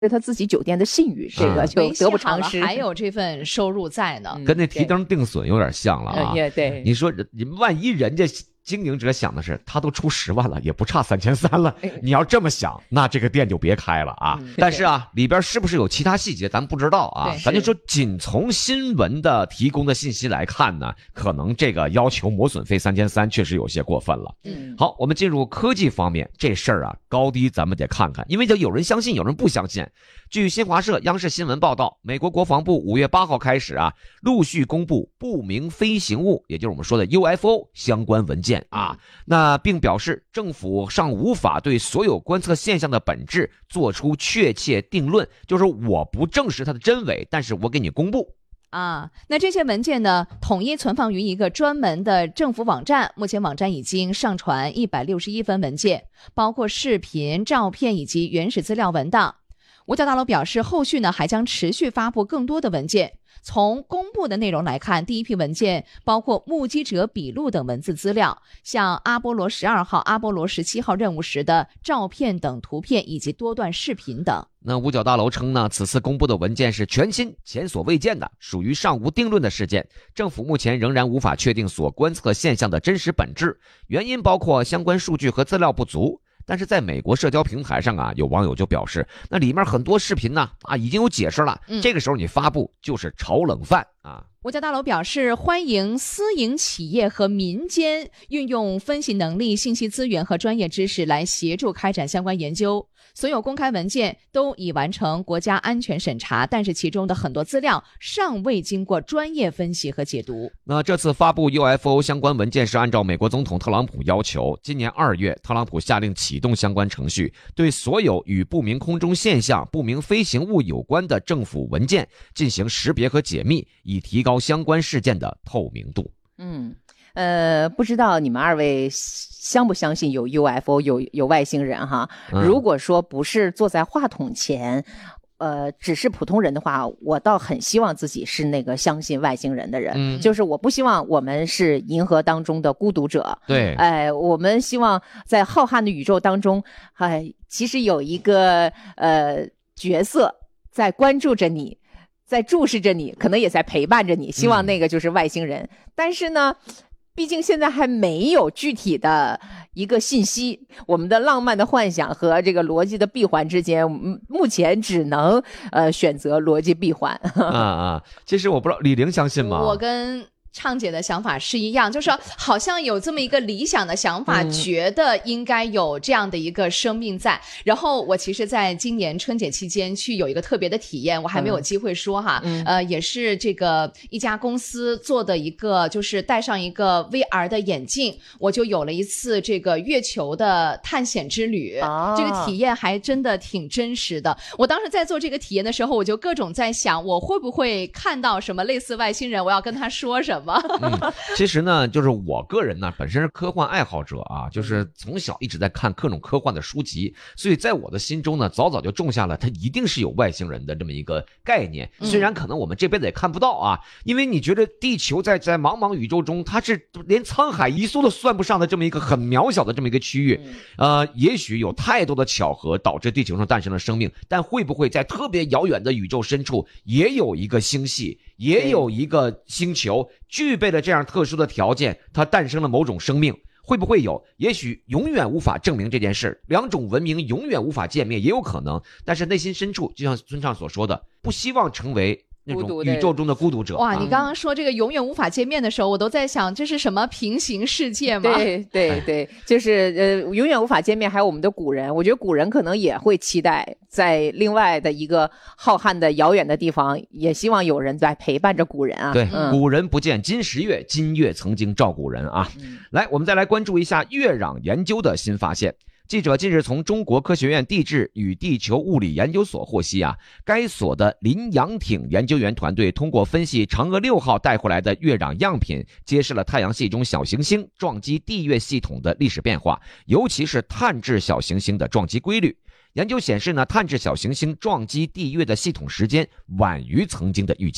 他自己酒店的信誉，这个就得不偿失。 还有这份收入在呢， 跟那提灯定损有点像了啊。 对， 你说万一人家经营者想的是他都出10万了，也不差3300了，你要这么想，那这个店就别开了啊。但是啊，里边是不是有其他细节咱不知道啊。咱就说仅从新闻的提供的信息来看呢，可能这个要求磨损费3300确实有些过分了。好，我们进入科技方面，这事儿啊高低咱们得看看，因为就有人相信有人不相信。据新华社央视新闻报道，美国国防部5月8号开始啊，陆续公布不明飞行物，也就是我们说的 UFO 相关文件啊。那并表示政府尚无法对所有观测现象的本质做出确切定论，就是我不证实它的真伪，但是我给你公布。 那这些文件呢，统一存放于一个专门的政府网站。目前网站已经上传161份文件，包括视频、照片以及原始资料文档。五角大楼表示，后续呢还将持续发布更多的文件。从公布的内容来看，第一批文件包括目击者笔录等文字资料，像阿波罗12号、阿波罗17号任务时的照片等图片，以及多段视频等。 那五角大楼称呢，此次公布的文件是全新、前所未见的，属于尚无定论的事件。政府目前仍然无法确定所观测现象的真实本质，原因包括相关数据和资料不足。但是在美国社交平台上啊，有网友就表示，那里面很多视频呢已经有解释了，这个时候你发布就是炒冷饭啊。 五角大楼表示，欢迎私营企业和民间运用分析能力、信息资源和专业知识来协助开展相关研究。所有公开文件都已完成国家安全审查，但是其中的很多资料尚未经过专业分析和解读。 那这次发布 UFO 相关文件是按照美国总统特朗普要求，今年2月特朗普下令启动相关程序，对所有与不明空中现象、不明飞行物有关的政府文件进行识别和解密，以提高相关事件的透明度。 不知道你们2位相不相信有 UFO 有外星人哈？如果说不是坐在话筒前，只是普通人的话，我倒很希望自己是那个相信外星人的人。就是我不希望我们是银河当中的孤独者。 对， 我们希望在浩瀚的宇宙当中，其实有一个角色在关注着你，在注视着你，可能也在陪伴着你，希望那个就是外星人。但是呢，毕竟现在还没有具体的一个信息，我们的浪漫的幻想和这个逻辑的闭环之间，目前只能选择逻辑闭环。 其实我不知道李玲相信吗？ 我跟畅姐的想法是一样，就是说好像有这么一个理想的想法，觉得应该有这样的一个生命在。然后我其实在今年春节期间去有一个特别的体验，我还没有机会说哈，也是这个一家公司做的一个，就是戴上一个 VR 的眼镜，我就有了一次这个月球的探险之旅。这个体验还真的挺真实的。我当时在做这个体验的时候，我就各种在想，我会不会看到什么类似外星人，我要跟他说什么。 其实呢，就是我个人呢本身是科幻爱好者啊，就是从小一直在看各种科幻的书籍，所以在我的心中呢，早早就种下了它一定是有外星人的这么一个概念。虽然可能我们这辈子也看不到啊，因为你觉得地球在茫茫宇宙中，它是连沧海一粟都算不上的这么一个很渺小的这么一个区域。也许有太多的巧合导致地球上诞生了生命，但会不会在特别遥远的宇宙深处也有一个星系，也有一个星球具备了这样特殊的条件，它诞生了某种生命？会不会有？也许永远无法证明这件事，两种文明永远无法见面也有可能。但是内心深处，就像孙畅所说的，不希望成为那种宇宙中的孤独者。 哇，你刚刚说这个永远无法见面的时候，我都在想，这是什么平行世界吗？ 对，就是永远无法见面。还有我们的古人，我觉得古人可能也会期待在另外的一个浩瀚的遥远的地方，也希望有人在陪伴着古人啊。 对，古人不见今时月，今月曾经照古人啊。来，我们再来关注一下月壤研究的新发现。记者近日从中国科学院地质与地球物理研究所获悉该所的林阳挺研究员团队通过分析嫦娥6号带回来的月壤样品，揭示了太阳系中小行星撞击地月系统的历史变化，尤其是碳质小行星的撞击规律。研究显示呢，碳质小行星撞击地月的系统时间晚于曾经的预期。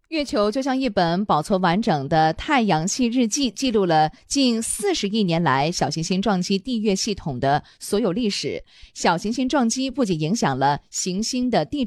月球就像一本保存完整的太阳系日记，记录了近40亿年来小行星撞击地月系统的所有历史。小行星撞击不仅影响了行星的地